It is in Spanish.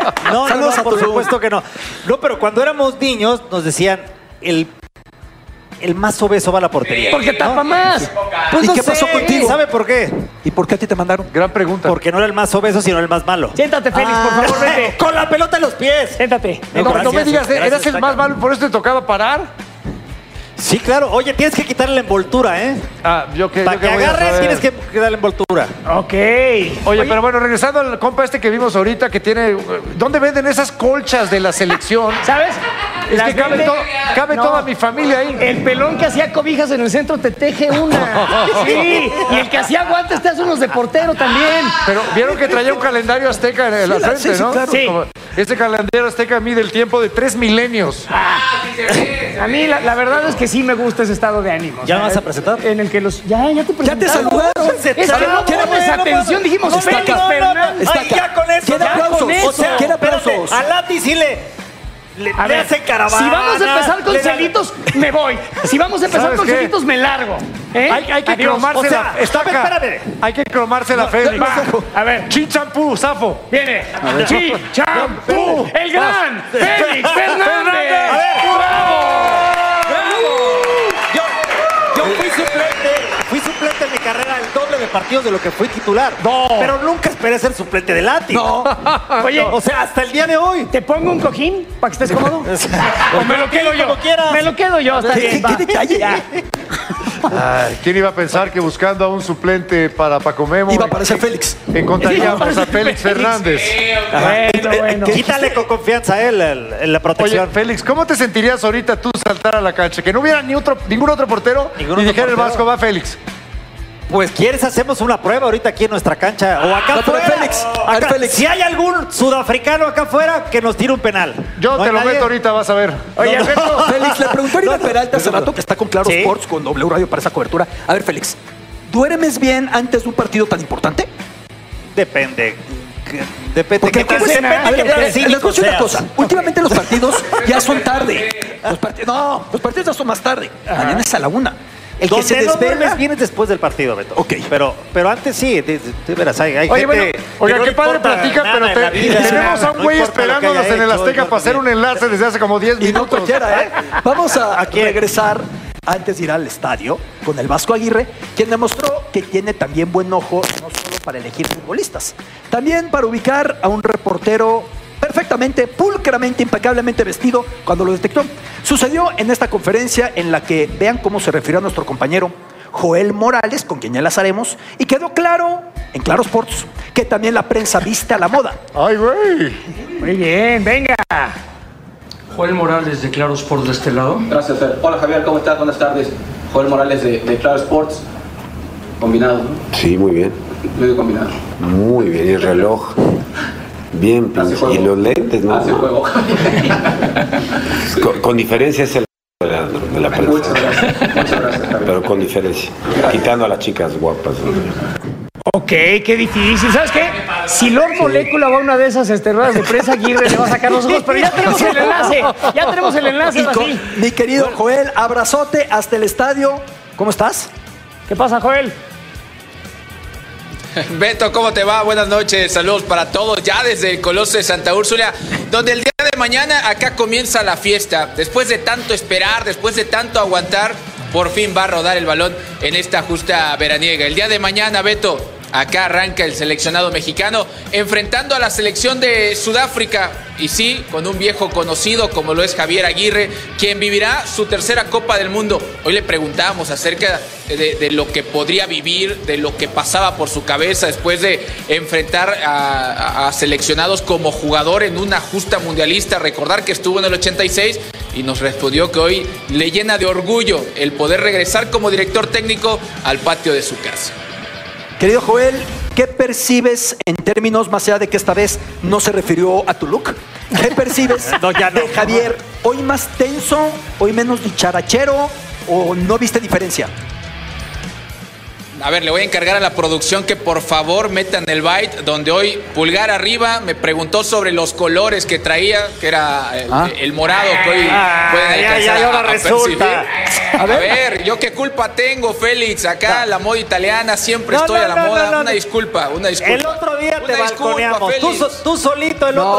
No, por supuesto que no. No, pero cuando éramos niños nos decían el más obeso va a la portería. Porque tapa más. Pues ¿Y no qué pasó sé, contigo? ¿Sabe por qué? ¿Y por qué a ti te mandaron? Gran pregunta. Porque no era el más obeso, sino el más malo. Siéntate, Félix, por favor, vete. Con la pelota en los pies. Siéntate. No me digas, gracias, eras el más malo, por eso te tocaba parar. Sí, claro. Oye, tienes que quitarle la envoltura, ¿eh? Yo que Para que voy a agarres saber. tienes que darle envoltura. Ok. Oye, pero bueno, regresando al compa este que vimos ahorita, que tiene... ¿Dónde venden esas colchas de la selección? ¿Sabes? Es Las que cabe, vende- cabe No. toda mi familia ahí. El pelón que hacía cobijas en el centro te teje una. Sí. Y el que hacía guantes te hace unos de portero también. Pero vieron que traía un calendario azteca en la frente, sí, ¿no? claro. Sí. Como- este calendario azteca mide el tiempo de 3 milenios. A mí la verdad es que sí me gusta ese estado de ánimo. ¿Ya O sea, vas a presentar? En el que los... Ya te presentaron. saludaron. Es que no pones atención. Dijimos Félix Fernández. Está Ay, acá. ya con eso. ¿Quiere ya aplausos? con eso. O sea, ¿quiere espérate, aplausos? a Lati sí le A ver, hacen caravana. si vamos a empezar con le dan- celitos, me voy. Si vamos a empezar ¿Sabes con qué? celitos, me largo. ¿Eh? Hay que Adiós. cromarse O sea, la... Estaca. espérate. Hay que cromarse la Félix. Va, a ver, Chin champú, zafo. viene. Chi, champú, el gran Félix Fernández. A ver. ¡Bravo! Yo fui suplente en mi carrera el doble de partidos de lo que fui titular. No. Pero nunca esperé ser suplente de Lati. No. Oye, O sea, hasta el día de hoy. ¿te pongo un cojín para que estés cómodo? ¿O me lo quedo yo? Como quieras. Me lo quedo yo, está bien. va. ¿Qué detalle? Ya. Ay, ¿quién iba a pensar que buscando a un suplente para Paco Memo Iba a aparecer Félix. encontraríamos a Félix Fernández? Bueno. Quítale con confianza a él en la Oye, protección. Félix, ¿cómo te sentirías ahorita tú saltar a la cancha? Que no hubiera ningún otro portero Ningún y otro dijera el portero. Vasco, va Félix. Pues quieres hacemos una prueba ahorita aquí en nuestra cancha o acá No, pero afuera. Félix, a ver, Acá- Félix. Si hay algún sudafricano acá afuera que nos tire un penal. Yo ¿No te hay lo nadie? meto ahorita, vas a ver. Oye, Alberto, Félix, le preguntó a Iribe Peralta hace rato, que está con Claro Sí. Sports, con W Radio para esa cobertura. A ver, Félix, ¿duermes bien antes de un partido tan importante? Depende. Depende. Porque qué tan- acuérdense, depende a ver, qué tan les cínico escucho una seas. cosa. Últimamente los partidos ya son tarde. Los partidos ya son más tarde. Mañana es a la 1. El que se Donde no desvela... duermes bien es después del partido, Beto. Ok. Pero antes sí, de veras, hay Oye, gente bueno, que Oiga, no qué le padre importa platica, nada pero en la vida. tenemos a un No güey importa lo que esperándonos haya en el hecho, Azteca yo para hacer un también. enlace desde hace como 10 Y no minutos. cualquiera, ¿eh? Vamos a quién? regresar antes de ir al estadio con el Vasco Aguirre, quien demostró que tiene también buen ojo, no solo para elegir futbolistas, también para ubicar a un reportero perfectamente, pulcramente, impecablemente vestido cuando lo detectó. Sucedió en esta conferencia en la que vean cómo se refirió a nuestro compañero Joel Morales, con quien ya enlazaremos, y quedó claro en Claro Sports que también la prensa viste a la moda. Ay, güey. muy bien, venga. Joel Morales de Claro Sports de este lado. Gracias, Fer. Hola, Javier, ¿cómo estás? Buenas tardes. Joel Morales de Claro Sports. Combinado, ¿no? Sí, muy bien. Medio combinado. Muy bien. Y el reloj. Bien, Hace pinche. juego. Y los lentes, ¿no? Hace juego. Con diferencia es el de la prensa. Muchas gracias. Muchas gracias, Javier. Pero con diferencia. Quitando a las chicas guapas. Ok, qué difícil. ¿Sabes qué? Si Lord Molécula va a una de esas ruedas de prensa, Aguirre le va a sacar los ojos, pero ya tenemos el enlace. Ya tenemos el enlace, Y ahora con- sí. mi querido Joel, abrazote hasta el estadio. ¿Cómo estás? ¿Qué pasa, Joel? Beto, ¿cómo te va? Buenas noches, saludos para todos, ya desde el Coloso de Santa Úrsula, donde el día de mañana acá comienza la fiesta. Después de tanto esperar, después de tanto aguantar, por fin va a rodar el balón en esta justa veraniega. El día de mañana, Beto, acá arranca el seleccionado mexicano enfrentando a la selección de Sudáfrica. Y sí, con un viejo conocido como lo es Javier Aguirre, quien vivirá su tercera Copa del Mundo. Hoy le preguntábamos acerca de lo que podría vivir, de lo que pasaba por su cabeza después de enfrentar a seleccionados como jugador en una justa mundialista. Recordar que estuvo en el 86 y nos respondió que hoy le llena de orgullo el poder regresar como director técnico al patio de su casa. Querido Joel, ¿qué percibes en términos, más allá de que esta vez no se refirió a tu look? ¿Qué percibes No, ya no. de Javier? ¿Hoy más tenso, hoy menos dicharachero o no viste diferencia? A ver, le voy a encargar a la producción que por favor metan el byte, donde hoy pulgar arriba me preguntó sobre los colores que traía, que era el morado que hoy pueden alcanzar ahora a resulta. percibir. A ver, yo qué culpa tengo, Félix, acá la moda italiana, siempre No, estoy no, a la no, moda. no, no. Una disculpa. El otro día te Una disculpa, balconeamos. Félix. Tú solito el No,